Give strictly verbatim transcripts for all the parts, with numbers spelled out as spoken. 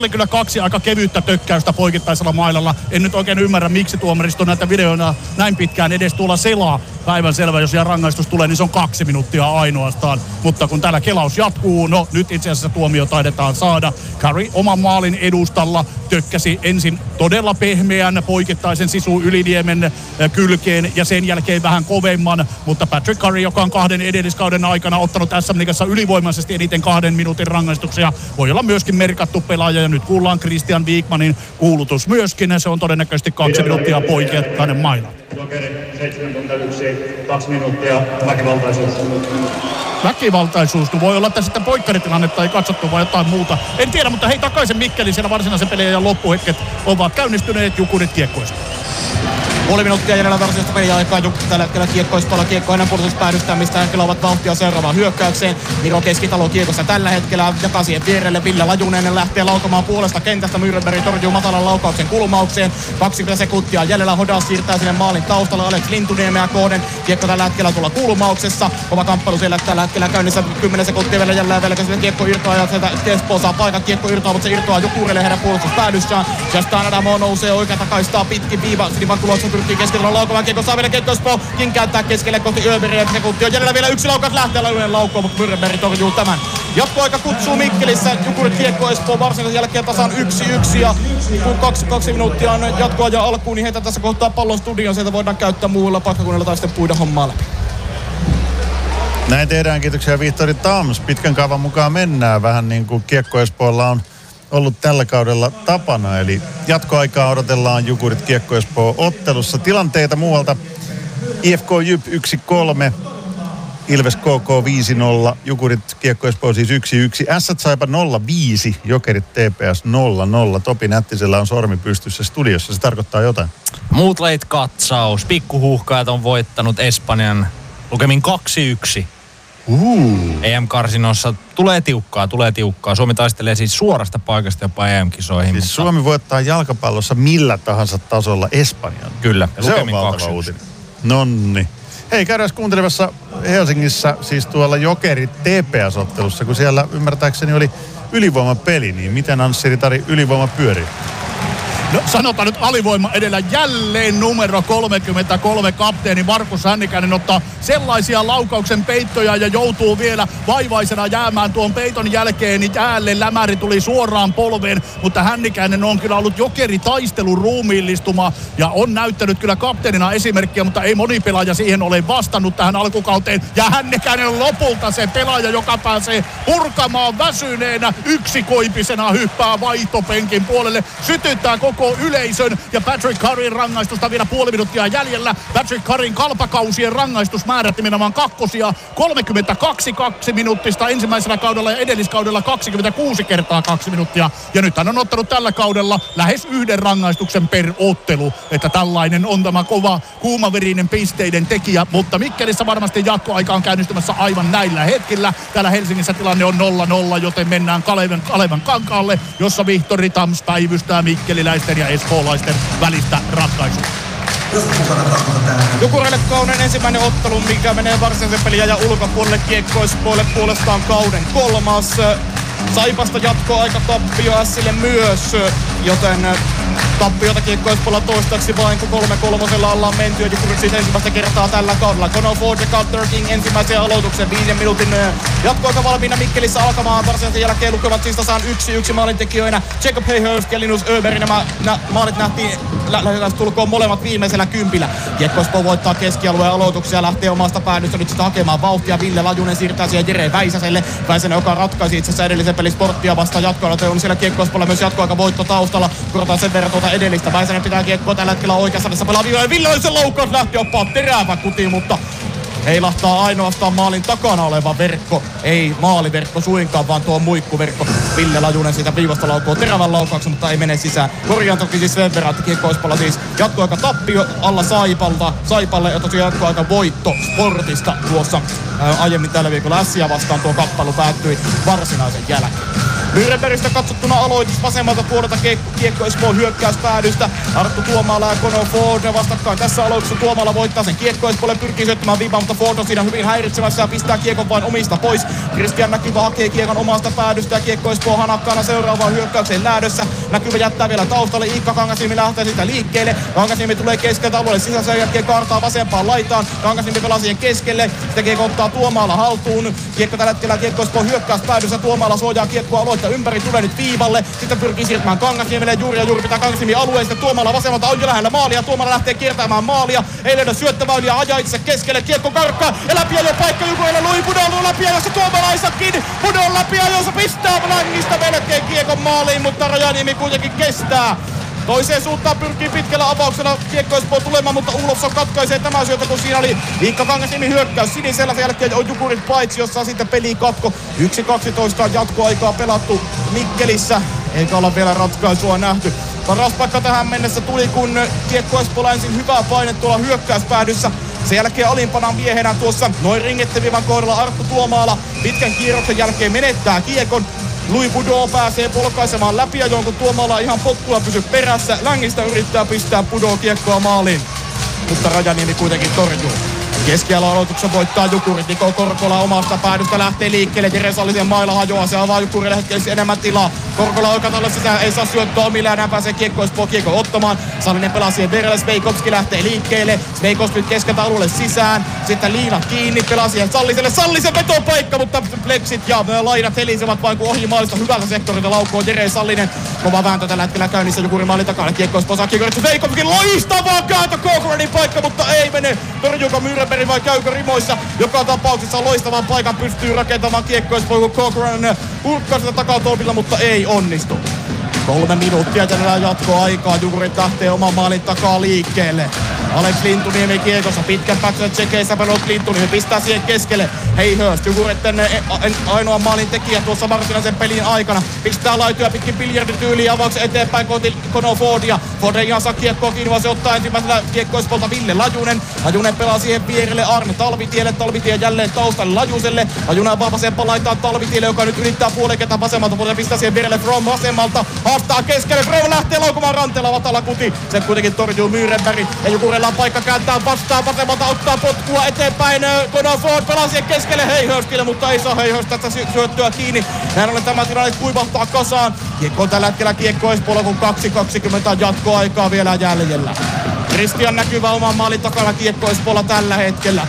oli kyllä kaksi aika kevyttä tökkäystä poikittaisella mailalla. En nyt oikein ymmärrä, miksi tuomaristo näitä videoina näin pitkään edes tuolla selaa. Päivän selvä, jos siellä rangaistus tulee, niin se on kaksi minuuttia ainoastaan. Mutta kun täällä kelaus jatkuu, no nyt itse asiassa tuomio taidetaan saada. Curry oman maalin edustalla tökkäsi ensin todella pehmeän poikittaisen Sisu Yliniemen kylkeen ja sen jälkeen vähän kovemman. Mutta Patrick Curry, joka on kahden edelliskauden aikana ottanut S M-liigassa ylivoimaisesti eniten kahden minuutin rangaistuksia, voi olla myöskin merkattu pelaaja. Ja nyt kuullaan Christian Wikmanin kuulutus myöskin. Se on todennäköisesti kaksi minuuttia poikittainen maila. Jokeri seitsemänkymmentäyksi, kaksi minuuttia, väkivaltaisuus. Väkivaltaisuus, kun voi olla, että sitten poikkaritilannetta ei katsottu vai jotain muuta. En tiedä, mutta hei, takaisin Mikkeli, siellä varsinaisen pelejä ja loppuhetket ovat käynnistyneet. Jukurit kiekkoista. Puoli minuuttia jäljellä varsinaista peliaikaa. Jukka tällä hetkellä kiekkoispalla. Kiekko ennen puolustuspäädystä, mistä he kelaavat vauhtia seuraavaan hyökkäykseen. Miro Keskitalo kiekossa tällä hetkellä. Jakaa siihen vierelle. Ville Lajunen lähtee laukomaan puolesta kentästä. Myrrenberg torjuu matalan laukauksen kulmaukseen. kaksikymmentä sekuntia jäljellä. Hodas siirtää sinne maalin taustalla. Alex Lintuniemeä kohden. Kiekko tällä hetkellä tuolla kulmauksessa. Kova kamppailu siellä tällä hetkellä käynnissä. kymmenen sekuntia vielä jäljellä. Velkä kiekko irtoaa ja sieltä Espoo saa paikan. Kiekko irtoaa, mutta se irtoaa Jukurille heidän puolustuspäädyssään. Justin Adamo nousee oikeata kaistaa pitkin viiva. Sinivankuloksen pyrkii keskellä laukomaan. Kiekko saa vielä kiekko Espookin käyttää keskelle kohti Ööveriä. Sekuntia jäljellä vielä yksi laukaus lähtee. Lajunen laukoo, mutta Myrrenberg torjuu tämän. Jatkoaika kutsuu Mikkelissä. Jukurit kiekko Espoo varsinaisen jälkeen tasan yksi yksi. Ja kun kaksi, kaksi minuuttia on jatkoa ja alkuun, niin heitä tässä kohtaa pallon studioon. Sieltä voidaan käyttää muulla paikkakunnilla tai sitten puida hommaa läpi. Näin tehdään. Kiitoksia Vihtori Tams. Pitkän kaavan mukaan mennään. Vähän niin kuin kiekko Espoolla on ollut tällä kaudella tapana. Eli jatkoaikaa odotellaan Jukurit kiekko Espoo ottelussa. Tilanteita muualta. I F K Jyp yksi kolme. Ilves K K viisi nolla, Jukurit kiekko Espoo siis yksi yksi, Ässät Saipa nolla viisi, Jokerit T P S nolla nolla. Topi Nättisellä on sormi pystyssä studiossa, se tarkoittaa jotain. Muut leit katsaus, pikkuhuhkajat on voittanut Espanjan lukemin kaksi yksi. Uh. E M-karsinossa tulee tiukkaa, tulee tiukkaa. Suomi taistelee siis suorasta paikasta jopa E M-kisoihin. Siis mutta... Suomi voittaa jalkapallossa millä tahansa tasolla Espanjan. Kyllä, ja se on valtava uutinen. Nonni. Hei, käydään kuuntelemassa Helsingissä, siis tuolla Jokerit T P S-ottelussa, kun siellä ymmärtääkseni oli ylivoimapeli, niin miten Anssi Ritari ylivoima pyörii? No sanotaan nyt alivoima edellä jälleen numero kolmekymmentäkolme kapteeni Markus Hännikäinen ottaa sellaisia laukauksen peittoja ja joutuu vielä vaivaisena jäämään tuon peiton jälkeen, niin jäälle lämäri tuli suoraan polveen, mutta Hännikäinen on kyllä ollut jokeritaistelun ruumiillistuma ja on näyttänyt kyllä kapteenina esimerkkiä, mutta ei moni pelaaja siihen ole vastannut tähän alkukauteen ja Hännikäinen on lopulta se pelaaja, joka pääsee purkamaan väsyneenä yksikoipisena hyppää vaihtopenkin puolelle, sytyttää koko yleisön ja Patrick Curryn rangaistusta vielä puoli minuuttia jäljellä. Patrick Curryn kalpakausien rangaistus määrätti nimenomaan kakkosia. kolmekymmentäkaksi kaksi minuuttista ensimmäisellä kaudella ja edelliskaudella kaksikymmentäkuusi kertaa kaksi minuuttia. Ja nyt hän on ottanut tällä kaudella lähes yhden rangaistuksen per ottelu. Että tällainen on tämä kova kuumaverinen pisteiden tekijä. Mutta Mikkelissä varmasti jatkoaika on käynnistymässä aivan näillä hetkillä. Täällä Helsingissä tilanne on nolla nolla, joten mennään Kalevan, Kalevan kankaalle, jossa Vihtori Tams päivystää mikkeliläisten ja espoolaisten välistä ratkaisua. Jukureille kauden ensimmäinen ottelu, mikä menee varsinaisen peliä ja ulkopuolelle kiekko Espoolle puolestaan kauden kolmas. Saipasta jatkoaika tappio Ässille myös, joten tappiota kiekko Espoolla toistaiseksi vain, kun kolme kolmosella ollaan menty. Jukurit siis ensimmäistä kertaa tällä kaudella. Conor Ford ja Carter King ensimmäisen aloituksen viiden minuutin jatkoaika valmiina Mikkelissä alkamaan. Varsinaisen jälkeen lukevat siis tasaan yksi yksi maalintekijöinä. Jacob Hayhurst ja Linus Öberg. Nämä nä, maalit nähtiin lähes tulkoon molemmat viimeisellä kympillä. Kiekko Espoo voittaa keskialueen aloituksia ja lähtee omasta päädystä nyt sitä hakemaan vauhtia. Ville Lajunen siirtää siihen Jere Väisäselle. Väisänen, joka ratkaisi itse asiassa edellisen pelin Sporttia vastaan jatkoaika. On siellä kiekko Espoolla myös jatkoaika voitto taustalla. Korotaan sen verran tuota edellistä. Väisänen pitää kiekkoa tällä hetkellä oikeassa adessa pelaa Ville. Ville se loukkaus lähti jopa terävä kuti, mutta heilahtaa ainoastaan maalin takana oleva verkko. Ei maaliverkko suinkaan, vaan tuo muikkuverkko. Ville Lajunen siitä viivasta laukoo terävän laukauksen, mutta ei mene sisään. Korjaan toki siis sen verran, että kiekko Espoolla siis jatkoaika tappio alla Saipalta. Saipalle ja tosiaan jatkoaika voitto Sportista tuossa ää, aiemmin tällä viikolla Ässiä vastaan tuo kappailu päättyi varsinaisen jälkeen. Nürnbergistä katsottuna aloitus vasemmalta puolelta kiekko Espoon hyökkäyspäädystä. Arttu Tuomala ja Conor Ford vastakkain tässä aloituksessa. Tuomala voittaa sen kiekko Espoolle, pyrkii syöttämään viivaan, mutta Ford on siinä hyvin häiritsemässä ja pistää kiekon vain omista pois. Kristian Näkyvä hakee kiekon omasta päädystä ja kiekko Espoo hanakkaana seuraavaan hyökkäykseen lähdössä. Näkyvä jättää vielä taustalle, Iikka Kangasniemi lähtee siitä liikkeelle. Kangasniemi tulee keskeltä alueelle sisässä ja jälkeen kaartaa vasempaan laitaan. Kangasniemi pelaa siihen keskelle, sitä kiekko ottaa Tuomala haltuun. Kiekko tällä hetkellä kiekko Espoon hyökkäyspäädyssä, Tuomala suojaa kiekkoa aloittaa ympäri, tulee nyt viivalle. Sitten pyrkii siirtymään Kangasniemelle, juuri ja juuri pitää Kangasniemi alueen. Sitten Tuomala vasemmalta on jo lähellä maalia, Tuomala lähtee kiertämään maalia. Ei löydä syöttöväyliä, ajaa itse keskelle, kiekko karkkaa. Ja läpiajo paikka Jukureille, Lui Budon läpiajossa, Tuomala ei saa kiinni. Budon läpiajossa pistää Langista melkein kiekon maaliin, mutta Rajaniemi kuitenkin kestää. Toiseen suuntaan pyrkii pitkällä avauksella kiekko Espoo tulemaan, mutta Ulofsson katkaisee tämän syötä, kun siinä oli Iikka Kangasniemi hyökkäys sinisellä. Sen jälkeen on Jukurit paitsi, jossa sitten peli katko. yksi kaksitoista jatkoaikaa pelattu Mikkelissä, eikä olla vielä ratkaisua nähty. Paras paikka tähän mennessä tuli, kun kiekko Espoolla ensin hyvää paine tuolla hyökkäyspäädyssä. Sen jälkeen alimpana miehenä tuossa noin ringettevivan kohdalla Arttu Tuomala pitkän kierroksen jälkeen menettää kiekon. Louis Budon pääsee polkaisemaan läpiajoon, kun Tuomala ihan potkulla pysy perässä. Längistä yrittää pistää Budon kiekkoa maaliin, mutta Rajaniemi kuitenkin torjuu. Keskialan aloituksen voittaa Jukurit. Niko Korkola omasta päädystä lähtee liikkeelle. Jere Sallisen mailla hajoaa. Se avaa Jukurille hetkellisesti enemmän tilaa. Korkola oikeatalle sisään. Ei saa syöttöä omille. Enää pääsee kiekko Espoo kiekko ottamaan. Sallinen pelaa siihen Verelle. Sveikovski lähtee liikkeelle. Sveikovski keskeltä alueelle sisään. Sitten liinat kiinni. Pelaa siihen Salliselle. Sallisen vetopaikka, mutta flexit ja laidat helisevät vain kuin ohi maalista. Hyvältä sektorilta laukoo Jere Sallinen. Kova vääntö tällä hetkellä käynnissä Jukurin maalin takana. Kiekko Espoo saa kiekko. Sveikovski loistavaa kääntö. Kokoranin paikka, mutta ei mene. Torjuuko Nürnberg vai käykö rimoissa? Joka tapauksessa loistavan paikan pystyy rakentamaan kiekko Espoo, kun Cochran kurkkaa sitä takatolpilla, mutta ei onnistu. Kolme minuuttia tällä jatkoaikaa. Jukurit lähtee oman maalin takaa liikkeelle. Alex Lintuniemi kiekossa, pitkän pätkän tsekeissä pelot Lintuniemi pistää siihen keskelle. Hei Hurst, Jukureiden ainoa maalin tekijä tuossa varsinaisen pelin aikana. Pistää laitoja pitkin biljardityyliin avauksen eteenpäin kohti Conor Fordia. Ford ei ihan saa kiekkoa kiinni, vaan se ottaa ensimmäisellä kiekko Espoolta Ville Lajunen. Lajunen pelaa siihen vierelle Arne Talvitielle. Talvitie jälleen taustalle Lajuselle. Lajunen vaan vasempaan laittaa Talvitielle, joka nyt yrittää puolen ketään vasemmalta, mutta pistää siihen vierelle From vasemmalta. Haastaa keskelle, From lähtee laukumaan ranteella Vatala kuti. Se kuitenkin torjuu Nürnberg ja Jukurella on paikka kääntää vastaan vasemmalta, ottaa potkua eteenpäin. Conor Ford pelaa siihen keskelle Heihörskille, mutta ei saa Heihörsk tästä syöttöä kiinni. Näin ollen tämä tilanne kuivahtaa kasaan. Kiekko on tällä hetkellä kiekko Espoolla, kun kaksi kaksikymmentä jatkoaikaa vielä jäljellä. Kristian Näkyvä oman maalin takana kiekko Espoolla tällä hetkellä.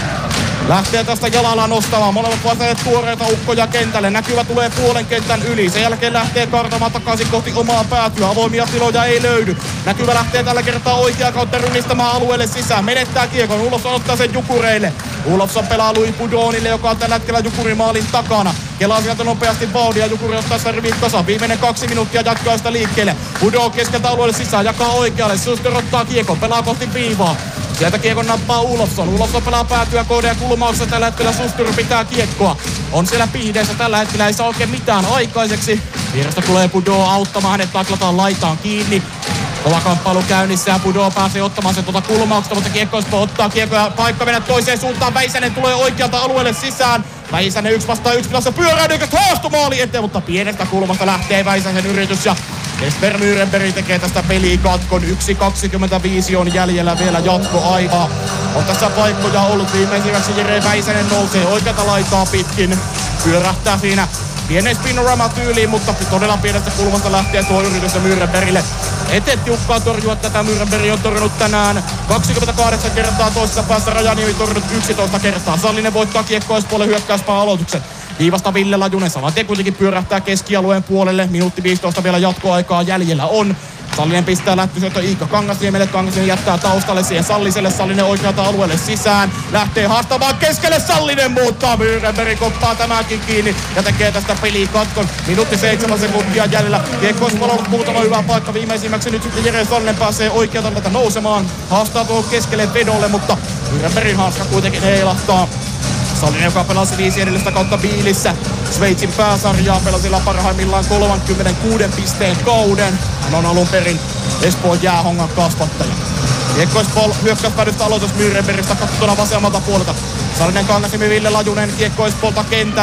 Lähtee tästä jalalla nostamaan. Molemmat vastaajat tuoreita ukkoja kentälle. Näkyvä tulee puolen kentän yli. Sen jälkeen lähtee kartamaan takaisin kohti omaa päätyä. Avoimia tiloja ei löydy. Näkyvä lähtee tällä kertaa oikeaa kautta rynnistämään alueelle sisään. Menettää kiekon. Ulofsson ottaa sen Jukureille. Ulofsson pelaa Louis Budonille, joka on tällä hetkellä Jukurin maalin takana. Kelaa sieltä nopeasti vauhdia. Jukuri ottaa sitä rivit kasaan. Viimeinen kaksi minuuttia jatkaa sitä liikkeelle. Budon keskeltä alueelle sisään. Jakaa oikealle. Suster ottaa kiekon. Pelaa kohti viivaa. Sieltä kiekon nappaa Ulofsson. Ulofsson pelaa päätyä kohden ja kulmauksessa tällä hetkellä Suster pitää kiekkoa. On siellä pihdeessä tällä hetkellä, ei saa oikein mitään aikaiseksi. Vierestä tulee Budon auttamaan, hänet taklataan laitaan kiinni. Kova kamppailu käynnissä ja Budon pääsee ottamaan sen tuota kulmauksesta, mutta kiekko Espoo ottaa kiekko ja paikka mennä toiseen suuntaan. Väisänen tulee oikealta alueelle sisään. Väisänen yksi vastaan yksi tilassa pyöräydy, haastu maali eteen, mutta pienestä kulmasta lähtee Väisäsen yritys ja Jesper Nürnberg tekee tästä pelikatkon. yksi kaksikymmentäviisi on jäljellä vielä jatkoaikaa. On tässä paikkoja ollut viimeisimmäksi. Jere Väisänen nousee oikeata laitaa pitkin. Pyörähtää siinä pienen spinorama tyyliin, mutta todella pienestä kulmasta lähtee tuo yritys Nürnbergille. Eteen tiukkaa torjua tätä. Nürnberg on torjunut tänään kaksikymmentäkahdeksan kertaa, toisessa päässä Rajaniemi torjunut yksitoista kertaa. Sallinen voittaa kiekko Espoolle hyökkäyspään aloituksen. Viivasta Ville Lajunen saman tien kuitenkin pyörähtää keskialueen puolelle. Minuutti viisitoista vielä jatkoaikaa jäljellä on. Sallinen pistää lähtösyöttö Iikka Kangasniemelle. Kangasniemi jättää taustalle siihen Salliselle. Sallinen oikealta alueelle sisään. Lähtee haastamaan keskelle. Sallinen muuttaa. Nürnberg koppaa tämänkin kiinni ja tekee tästä pelikatkon. Minuutti seitsemän sekuntia jäljellä. Kiekko olisi ollut muutama hyvä paikka viimeisimmäksi. Nyt sitten Jere Sallinen pääsee oikealta tätä nousemaan. Haastaa tuohon keskelle vedolle, mutta Nürnbergin haaska kuitenkin heilahtaa. Sallinen, joka pelasi viisi edellistä kautta Biilissä. Sveitsin pääsarjaa pelasi parhaimmillaan kolmekymmentäkuusi pisteen kauden. Hän on alun perin Espoon jäähongan kasvattaja. Kiekko Espoon hyökkäyspäädystä aloitus Nürnbergistä katsottuna vasemmalta puolelta. Sallinen, Kangasniemi, Ville Lajunen, kiekko Espoolta kentällä.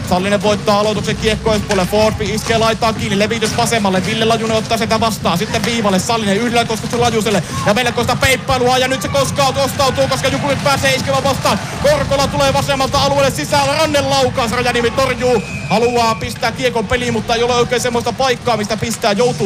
Sallinen voittaa aloituksen Kiekko Espolle. Forsby iskee laitaa kiinni. Levitys vasemmalle. Ville Lajunen ottaa sitä vastaan. Sitten viivalle. Sallinen yhdellä koskettu Lajuselle. Ja melkoista peippailua. Ja nyt se koskaa ostautuu, koska Jukurit pääsee iskemään vastaan. Korkola tulee vasemmalta alueelle sisään. Rannen laukaus. Rajanimi torjuu. Haluaa pistää Kiekon peliin, mutta ei ole oikein semmoista paikkaa, mistä pistää. Joutuu